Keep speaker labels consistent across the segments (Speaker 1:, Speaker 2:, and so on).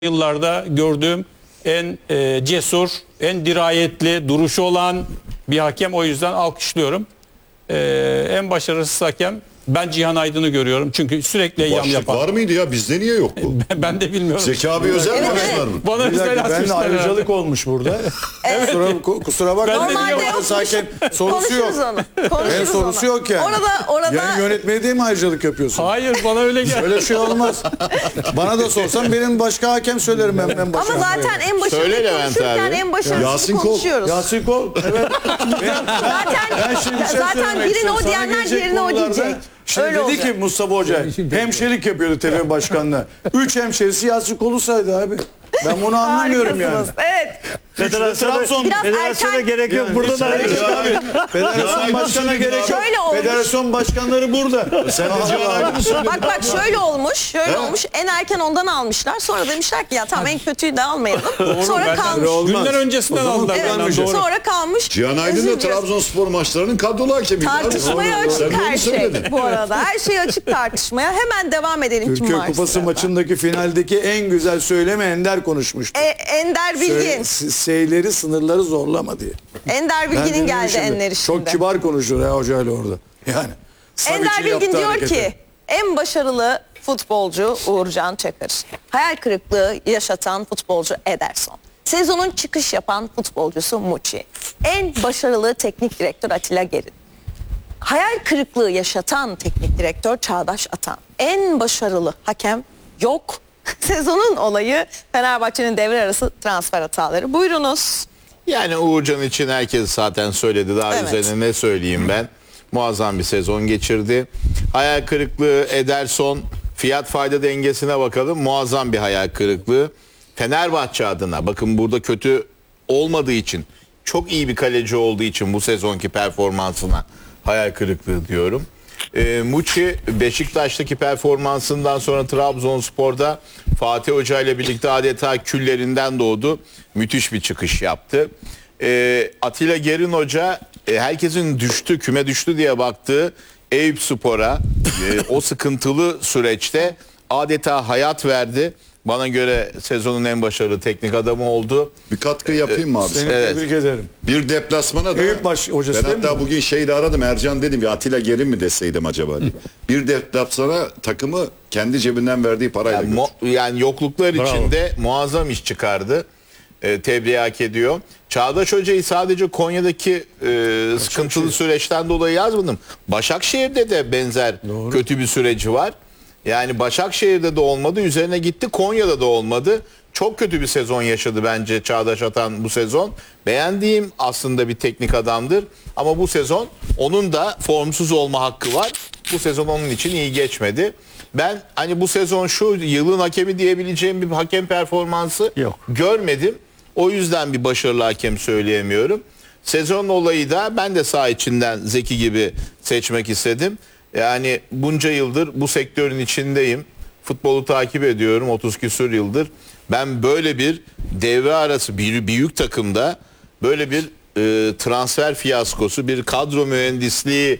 Speaker 1: yıllarda gördüğüm en cesur, en dirayetli duruşu olan bir hakem. O yüzden alkışlıyorum. En başarısız hakem ben Cihan Aydın'ı görüyorum. Çünkü sürekli eyyam
Speaker 2: Başlık
Speaker 1: yapan.
Speaker 2: var mıydı ya? Bizde niye yok bu?
Speaker 1: Ben de bilmiyorum.
Speaker 2: Zeki abi özel başlar mı?
Speaker 1: Bana özel
Speaker 3: Ben
Speaker 1: asmışlar.
Speaker 3: ayrıcalık olmuş burada. Kusura bakma.
Speaker 1: Normalde
Speaker 3: Yokmuş. Sorusu yok. En sorusu yok yani.
Speaker 4: Orada
Speaker 3: Yayın yönetmeni değil mi ayrıcalık yapıyorsun?
Speaker 1: Hayır, bana öyle geldi.
Speaker 3: Öyle şey olmaz. Bana da sorsan benim başka hakem söylerim en başa.
Speaker 4: ama zaten en başarılı
Speaker 5: Söyle Levent
Speaker 4: konuşurken
Speaker 5: abi.
Speaker 4: en başarısını
Speaker 2: Yasin Kol.
Speaker 4: konuşuyoruz.
Speaker 3: Yasin Kol. Evet.
Speaker 4: Zaten birini o diyenler diğerini o diyecek.
Speaker 3: Şimdi
Speaker 4: Öyle
Speaker 3: dedi
Speaker 4: olacak.
Speaker 3: ki Mustafa Hoca hemşerik yapıyordu TV başkanlığı. 3 hemşerisi Yasin Kol'u saydı abi. Ben bunu anlamıyorum yani.
Speaker 4: Harikasınız. Evet.
Speaker 3: Trabzon
Speaker 4: Biraz erken.
Speaker 5: gerek yok. Burada da
Speaker 3: Federasyon başkanına gerek yok.
Speaker 4: Şöyle olmuş.
Speaker 3: Federasyon başkanları burada.
Speaker 2: Sen de Cihan Aydın'ı söyledin.
Speaker 4: Bak şöyle olmuş. Olmuş. En erken ondan almışlar. Sonra demişler ki ya tamam en kötüyü de almayalım. Sonra kalmış.
Speaker 1: Günden öncesinden aldılar.
Speaker 4: Evet,
Speaker 1: benden, doğru.
Speaker 4: sonra kalmış.
Speaker 2: Cihan Aydın da
Speaker 4: Üzülüyoruz.
Speaker 2: Trabzonspor maçlarının kadrolu hakemiydi.
Speaker 4: Tartışmaya
Speaker 2: Sen
Speaker 4: açık
Speaker 2: de onu
Speaker 4: her şey
Speaker 2: söyledin.
Speaker 4: bu arada. Her şey açık tartışmaya. Hemen devam edelim kim
Speaker 3: Türkiye
Speaker 4: var
Speaker 3: Kupası
Speaker 4: sırada.
Speaker 3: maçındaki finaldeki en güzel söylemi Ender konuşmuştu.
Speaker 4: Ender Bilgin.
Speaker 3: Şeyleri sınırları zorlama diye.
Speaker 4: Ender
Speaker 3: Ben
Speaker 4: Bilgin'in
Speaker 3: dinledim
Speaker 4: geldi
Speaker 3: şimdi.
Speaker 4: Enler işinde.
Speaker 3: Çok kibar konuşuyor ya hocayla orada. Yani.
Speaker 4: Ender
Speaker 3: Savic'in
Speaker 4: Bilgin
Speaker 3: yaptığı
Speaker 4: diyor
Speaker 3: harekete.
Speaker 4: ki en başarılı futbolcu Uğurcan Çakır. Hayal kırıklığı yaşatan futbolcu Ederson. Sezonun çıkış yapan futbolcusu Muçi. En başarılı teknik direktör Atilla Gerin. Hayal kırıklığı yaşatan teknik direktör Çağdaş Atan. En başarılı hakem yok. Sezonun olayı Fenerbahçe'nin devre arası transfer hataları. Buyurunuz.
Speaker 5: Yani Uğurcan için herkes zaten söyledi. Daha
Speaker 4: Evet.
Speaker 5: üzerine ne söyleyeyim ben. Muazzam bir sezon geçirdi. Hayal kırıklığı Ederson, fiyat fayda dengesine bakalım. Muazzam bir hayal kırıklığı. Fenerbahçe adına bakın burada kötü olmadığı için, çok iyi bir kaleci olduğu için bu sezonki performansına hayal kırıklığı diyorum. Muçi Beşiktaş'taki performansından sonra Trabzonspor'da Fatih Hoca ile birlikte adeta küllerinden doğdu. Müthiş bir çıkış yaptı. Atilla Gerin Hoca herkesin küme düştü diye baktığı Eyüpspor'a o sıkıntılı süreçte adeta hayat verdi. Bana göre sezonun en başarılı teknik adamı oldu.
Speaker 2: Bir katkı yapayım mı abi?
Speaker 3: Seni
Speaker 5: Evet.
Speaker 3: tebrik ederim.
Speaker 2: Bir deplasmana da
Speaker 3: Eyüp hocası
Speaker 2: ben
Speaker 3: değil mi
Speaker 2: hatta
Speaker 3: bu?
Speaker 2: bugün şeyde aradım, Ercan dedim ya, Atilla Gerin mi deseydim acaba diye. Bir deplasmana takımı kendi cebinden verdiği parayla götürdü.
Speaker 5: Yani yokluklar içinde muazzam iş çıkardı. Tebriği hak ediyor. Çağdaş Hoca'yı sadece Konya'daki sıkıntılı süreçten dolayı yazmadım. Başakşehir'de de benzer kötü bir süreci var. Yani Başakşehir'de de olmadı. Üzerine gitti, Konya'da da olmadı. Çok kötü bir sezon yaşadı bence Çağdaş Atan bu sezon. Beğendiğim aslında bir teknik adamdır. Ama bu sezon onun da formsuz olma hakkı var. Bu sezon onun için iyi geçmedi. Ben hani bu sezon şu yılın hakemi diyebileceğim bir hakem performansı görmedim. O yüzden bir başarılı hakem söyleyemiyorum. Sezon olayı da ben de saha içinden Zeki gibi seçmek istedim. Yani bunca yıldır bu sektörün içindeyim. Futbolu takip ediyorum 30 küsur yıldır. Ben böyle bir devre arası bir büyük takımda böyle bir transfer fiyaskosu, bir kadro mühendisliği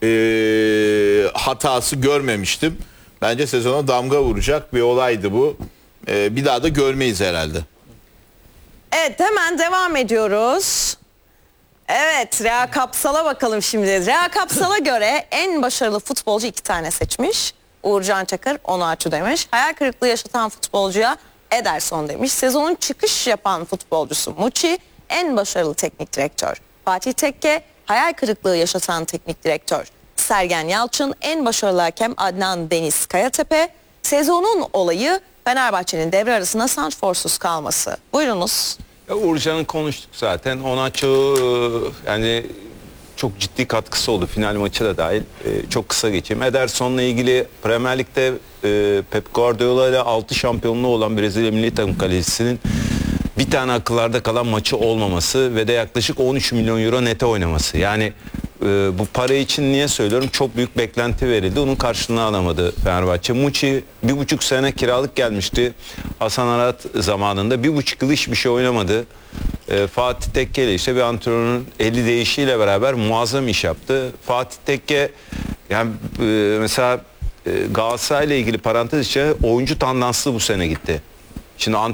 Speaker 5: hatası görmemiştim. Bence sezona damga vuracak bir olaydı bu. Bir daha da görmeyiz herhalde.
Speaker 4: Evet, hemen devam ediyoruz. Evet, Rea Kapsal'a bakalım şimdi. Rea Kapsal'a göre en başarılı futbolcu 2 tane seçmiş. Uğurcan Çakır, Onuachu demiş. Hayal kırıklığı yaşatan futbolcuya Ederson demiş. Sezonun çıkış yapan futbolcusu Muçi, en başarılı teknik direktör Fatih Tekke, hayal kırıklığı yaşatan teknik direktör Sergen Yalçın, en başarılı hakem Adnan Deniz Kayatepe. Sezonun olayı Fenerbahçe'nin devre arasında santrforsuz kalması. Buyurunuz.
Speaker 6: Uğurcan'ı konuştuk zaten. Onuachu yani çok ciddi katkısı oldu. Final maçı da dahil. Çok kısa geçeyim. Ederson'la ilgili Premier Lig'de Pep Guardiola ile 6 şampiyonluğu olan Brezilya milli takım kalecisinin bir tane akıllarda kalan maçı olmaması ve de yaklaşık 13 milyon euro nete oynaması. Yani bu para için niye söylüyorum? Çok büyük beklenti verildi. Onun karşılığını alamadı Fenerbahçe. Muçi 1,5 sene kiralık gelmişti. Hasan Arat zamanında 1,5 yıl hiçbir şey oynamadı. Fatih Tekke ile işte bir antrenörün 50 değişiyle beraber muazzam iş yaptı. Fatih Tekke yani mesela Galatasaray ile ilgili parantez içinde oyuncu tandanslı bu sene gitti. Şimdi